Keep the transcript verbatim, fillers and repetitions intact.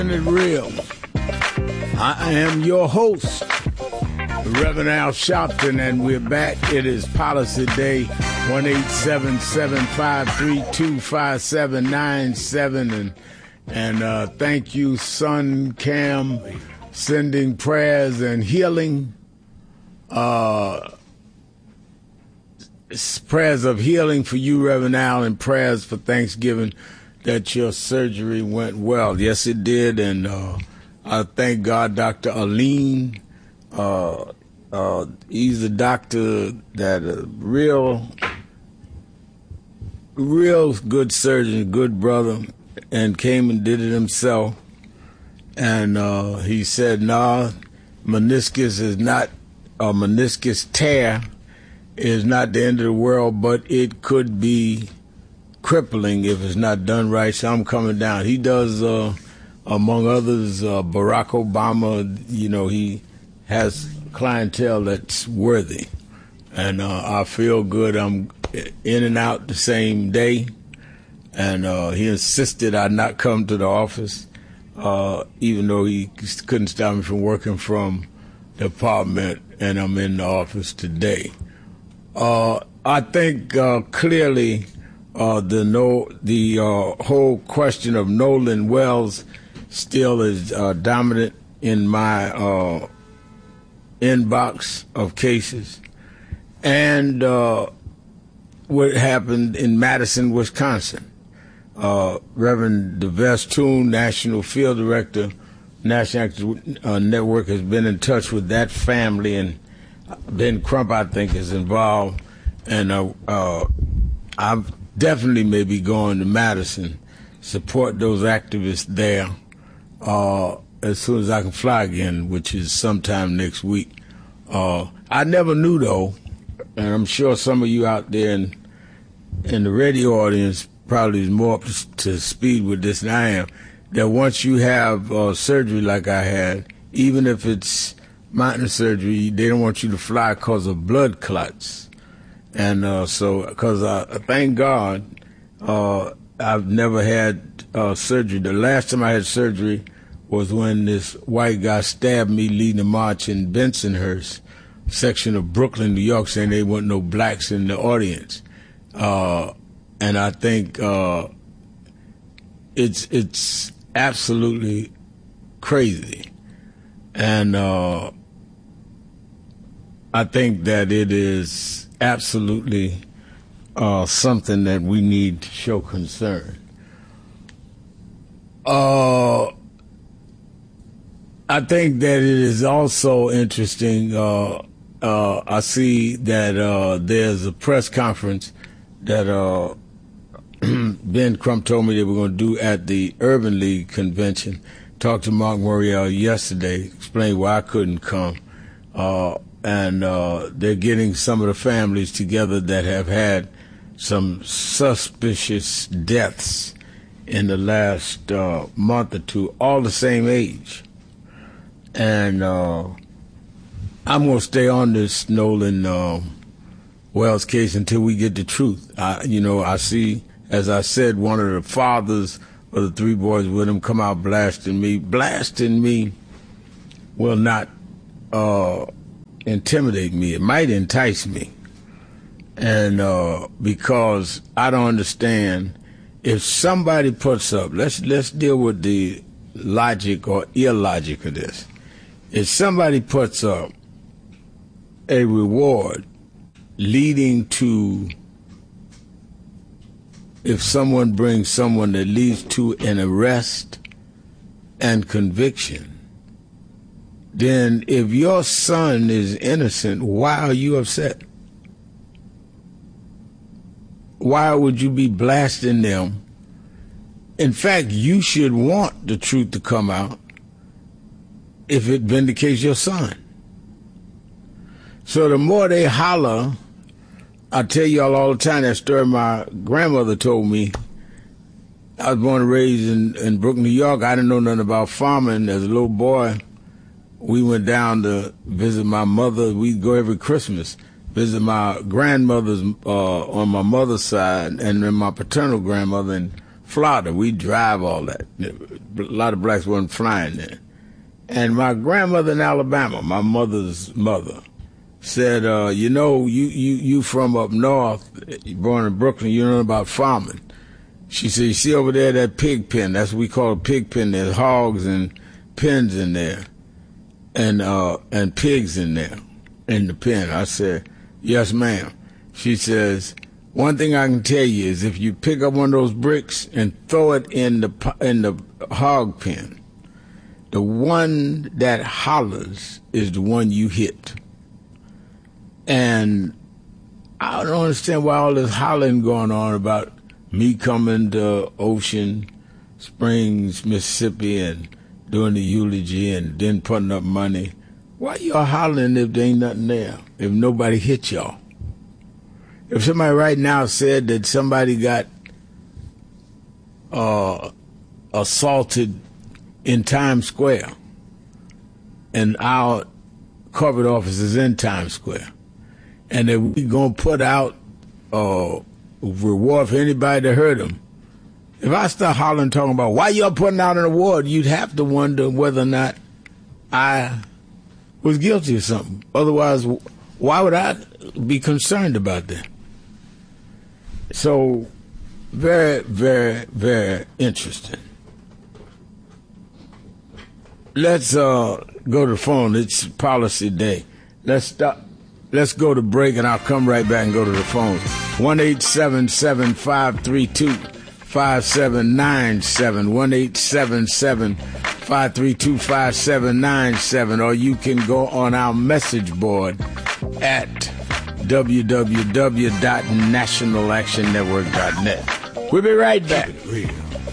It real. I am your host, Reverend Al Sharpton, and we're back. It is Policy Day. One eight seven seven five three two five seven nine seven, and and uh, thank you, Son Cam, sending prayers and healing, uh, prayers of healing for you, Reverend Al, and prayers for Thanksgiving that your surgery went well. Yes, it did, and uh, I thank God, Doctor Aline. Uh, uh, he's a doctor that a real, real good surgeon, good brother, and came and did it himself. And uh, he said, "Nah, meniscus is not a meniscus tear is not the end of the world, but it could be crippling if it's not done right." So I'm coming down. He does, uh, among others, uh, Barack Obama. You know, he has clientele that's worthy, and uh, I feel good. I'm in and out the same day, and uh, he insisted I not come to the office, uh, even though he couldn't stop me from working from the apartment, and I'm in the office today. Uh, I think uh, clearly. Uh, the no, the uh, whole question of Nolan Wells still is uh, dominant in my uh, inbox of cases, and uh, what happened in Madison, Wisconsin. Uh, Reverend DeVest-Toon, National Field Director, National uh, Network, has been in touch with that family, and Ben Crump, I think, is involved, and uh, uh, I've definitely may be going to Madison, support those activists there uh, as soon as I can fly again, which is sometime next week. Uh, I never knew, though, and I'm sure some of you out there in, in the radio audience probably is more up to, to speed with this than I am, that once you have uh, surgery like I had, even if it's minor surgery, they don't want you to fly because of blood clots. And uh, so, because uh, thank God, uh, I've never had uh, surgery. The last time I had surgery was when this white guy stabbed me leading a march in Bensonhurst, section of Brooklyn, New York, saying there weren't no blacks in the audience. Uh, and I think uh, it's it's absolutely crazy. And uh, I think that it is absolutely uh, something that we need to show concern. Uh, I think that it is also interesting. Uh, uh, I see that uh, there's a press conference that uh, Ben Crump told me they were going to do at the Urban League convention. Talked to Mark Morial yesterday, explained why I couldn't come. Uh, And uh, they're getting some of the families together that have had some suspicious deaths in the last uh, month or two, all the same age. And uh, I'm going to stay on this Nolan uh, Wells case until we get the truth. I, you know, I see, as I said, one of the fathers of the three boys with him come out blasting me. Blasting me will not Uh, intimidate me. It might entice me. And uh, because I don't understand, if somebody puts up, let's let's deal with the logic or illogic of this. If somebody puts up a reward leading to, if someone brings someone that leads to an arrest and conviction, then if your son is innocent, why are you upset? Why would you be blasting them? In fact, you should want the truth to come out if it vindicates your son. So the more they holler, I tell y'all all the time that story my grandmother told me. I was born and raised in, in Brooklyn, New York. I didn't know nothing about farming. As a little boy, we went down to visit my mother. We'd go every Christmas, visit my grandmother's uh, on my mother's side, and then my paternal grandmother in Florida. We drive all that. A lot of blacks weren't flying there. And my grandmother in Alabama, my mother's mother, said, uh, you know, you, you, you from up north, you born in Brooklyn, you know about farming. She said, you see over there that pig pen, that's what we call a pig pen. There's hogs and pens in there and uh, and pigs in there in the pen. I said, yes, ma'am. She says, one thing I can tell you is if you pick up one of those bricks and throw it in the in the hog pen, the one that hollers is the one you hit. And I don't understand why all this hollering going on about me coming to Ocean Springs, Mississippi, and doing the eulogy and then putting up money. Why y'all hollering if there ain't nothing there, if nobody hit y'all? If somebody right now said that somebody got uh, assaulted in Times Square and our corporate office is in Times Square, and that we going to put out uh, reward for anybody that hurt them, if I start hollering talking about why y'all putting out an award, you'd have to wonder whether or not I was guilty of something. Otherwise, why would I be concerned about that? So, very, very, very interesting. Let's uh, go to the phone. It's policy day. Let's stop. Let's go to break, and I'll come right back and go to the phones. one eight seven seven, five three two, five seven nine seven. one eight seven seven, five three two, five seven nine seven. Or you can go on our message board at w w w dot national action network dot net. We'll be right back.